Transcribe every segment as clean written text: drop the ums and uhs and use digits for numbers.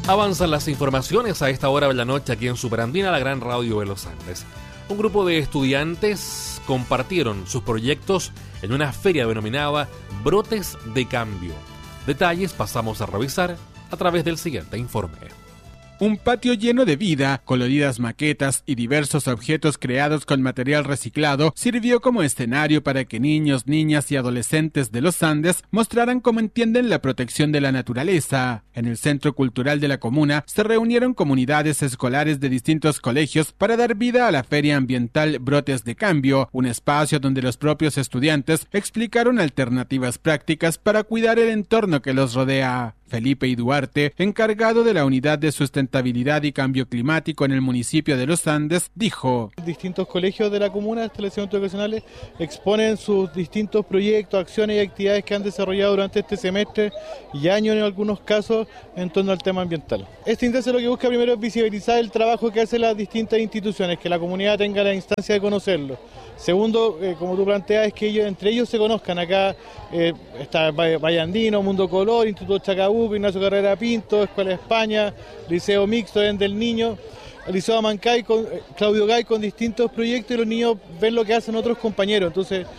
Avanzan las informaciones a esta hora de la noche aquí en Superandina, la gran radio de los Andes. Un grupo de estudiantes compartieron sus proyectos en una feria denominada Brotes de Cambio. Detalles pasamos a revisar a través del siguiente informe. Un patio lleno de vida, coloridas maquetas y diversos objetos creados con material reciclado sirvió como escenario para que niños, niñas y adolescentes de los Andes mostraran cómo entienden la protección de la naturaleza. En el Centro Cultural de la Comuna se reunieron comunidades escolares de distintos colegios para dar vida a la Feria Ambiental Brotes de Cambio, un espacio donde los propios estudiantes explicaron alternativas prácticas para cuidar el entorno que los rodea. Felipe I. Duarte, encargado de la Unidad de Sustentabilidad y Cambio Climático en el municipio de Los Andes, dijo: distintos colegios de la comuna, establecimientos educacionales, exponen sus distintos proyectos, acciones y actividades que han desarrollado durante este semestre y año en algunos casos en torno al tema ambiental. Este índice lo que busca primero es visibilizar el trabajo que hacen las distintas instituciones, que la comunidad tenga la instancia de conocerlo. Segundo, como tú planteas, es que ellos entre ellos se conozcan. Acá está Valle Andino, Mundo Color, Instituto Chacabuco, Ignacio Carrera Pinto, Escuela de España, Liceo Mixto del Niño, Liceo Amancay, Claudio Gay, con distintos proyectos, y los niños ven lo que hacen otros compañeros. Entonces,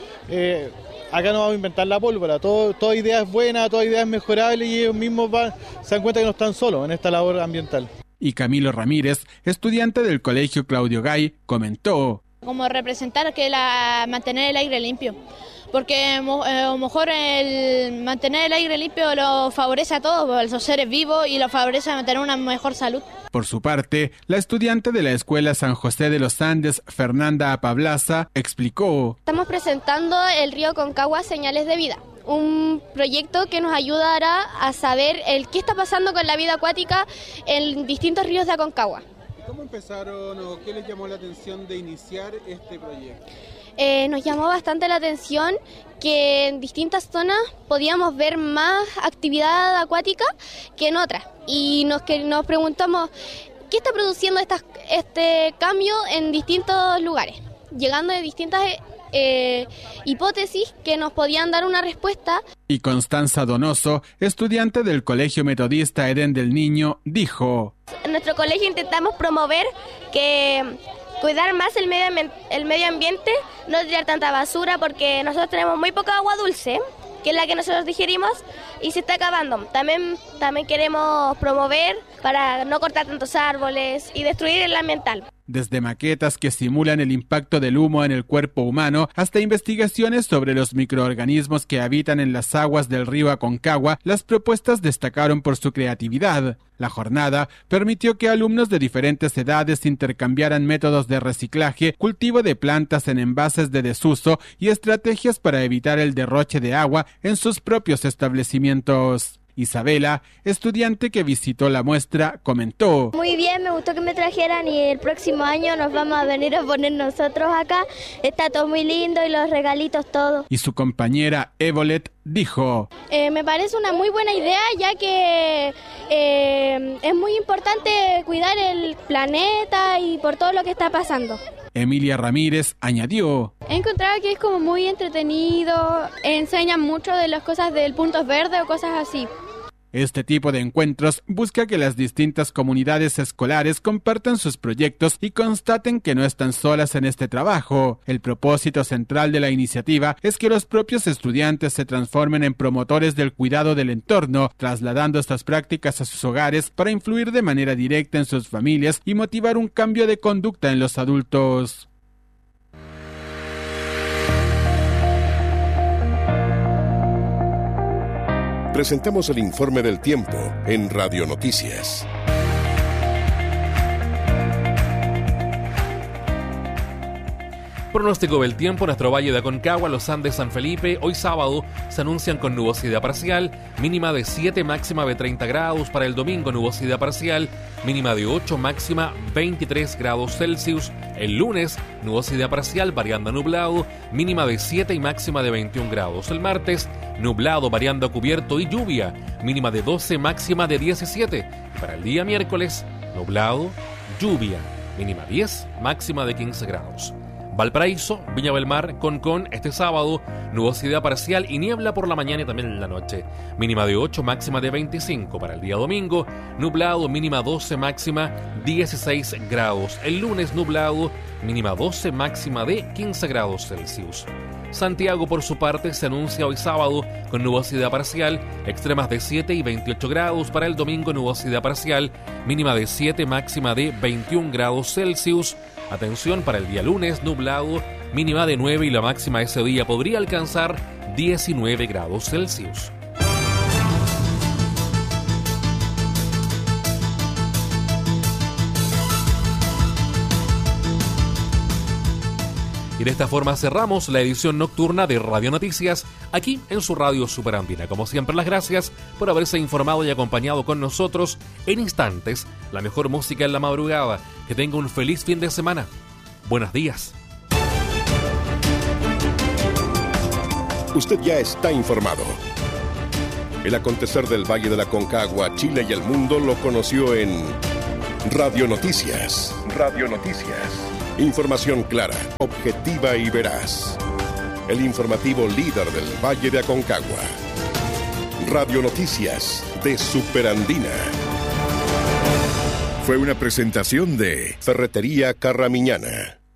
acá no vamos a inventar la pólvora, toda idea es buena, toda idea es mejorable, y ellos mismos se dan cuenta que no están solos en esta labor ambiental. Y Camilo Ramírez, estudiante del Colegio Claudio Gay, comentó: como representar que mantener el aire limpio, porque a lo mejor el mantener el aire limpio lo favorece a todos, a los seres vivos, y lo favorece a mantener una mejor salud. Por su parte, la estudiante de la Escuela San José de los Andes, Fernanda Apablaza, explicó: estamos presentando el río Concagua Señales de Vida, un proyecto que nos ayudará a saber qué está pasando con la vida acuática en distintos ríos de Aconcagua. ¿Cómo empezaron o qué les llamó la atención de iniciar este proyecto? Nos llamó bastante la atención que en distintas zonas podíamos ver más actividad acuática que en otras. Y nos preguntamos, ¿qué está produciendo este cambio en distintos lugares? Llegando de distintas hipótesis que nos podían dar una respuesta. Y Constanza Donoso, estudiante del Colegio Metodista Edén del Niño, dijo: en nuestro colegio intentamos promover que cuidar más el medio ambiente, no tirar tanta basura, porque nosotros tenemos muy poca agua dulce, que es la que nosotros digerimos, y se está acabando. También queremos promover para no cortar tantos árboles y destruir el ambiental. Desde maquetas que simulan el impacto del humo en el cuerpo humano hasta investigaciones sobre los microorganismos que habitan en las aguas del río Aconcagua, las propuestas destacaron por su creatividad. La jornada permitió que alumnos de diferentes edades intercambiaran métodos de reciclaje, cultivo de plantas en envases de desuso y estrategias para evitar el derroche de agua en sus propios establecimientos. Isabela, estudiante que visitó la muestra, comentó: muy bien, me gustó que me trajeran, y el próximo año nos vamos a venir a poner nosotros acá. Está todo muy lindo y los regalitos, todo. Y su compañera Evolet dijo: me parece una muy buena idea, ya que es muy importante cuidar el planeta y por todo lo que está pasando. Emilia Ramírez añadió: he encontrado que es como muy entretenido, enseñan mucho de las cosas del punto verde o cosas así. Este tipo de encuentros busca que las distintas comunidades escolares compartan sus proyectos y constaten que no están solas en este trabajo. El propósito central de la iniciativa es que los propios estudiantes se transformen en promotores del cuidado del entorno, trasladando estas prácticas a sus hogares para influir de manera directa en sus familias y motivar un cambio de conducta en los adultos. Presentamos el informe del tiempo en Radio Noticias. Pronóstico del tiempo en nuestro Valle de Aconcagua, Los Andes, San Felipe. Hoy sábado se anuncian con nubosidad parcial, mínima de 7, máxima de 30 grados. Para el domingo, nubosidad parcial, mínima de 8, máxima 23 grados Celsius. El lunes, nubosidad parcial, variando a nublado, mínima de 7 y máxima de 21 grados. El martes, nublado, variando a cubierto y lluvia, mínima de 12, máxima de 17. Y para el día miércoles, nublado, lluvia, mínima 10, máxima de 15 grados. Valparaíso, Viña del Mar, Concón, este sábado, nubosidad parcial y niebla por la mañana y también en la noche. Mínima de 8, máxima de 25. Para el día domingo, nublado, mínima 12, máxima 16 grados. El lunes, nublado, mínima 12, máxima de 15 grados Celsius. Santiago, por su parte, se anuncia hoy sábado con nubosidad parcial, extremas de 7 y 28 grados. Para el domingo, nubosidad parcial, mínima de 7, máxima de 21 grados Celsius. Atención, para el día lunes, nublado, mínima de 9 y la máxima ese día podría alcanzar 19 grados Celsius. Y de esta forma cerramos la edición nocturna de Radio Noticias, aquí en su radio Superandina. Como siempre, las gracias por haberse informado y acompañado con nosotros. En instantes, la mejor música en la madrugada. Que tenga un feliz fin de semana. Buenos días. Usted ya está informado. El acontecer del Valle de la Aconcagua, Chile y el mundo lo conoció en Radio Noticias. Radio Noticias. Información clara, objetiva y veraz. El informativo líder del Valle de Aconcagua. Radio Noticias de Superandina. Fue una presentación de Ferretería Carramiñana.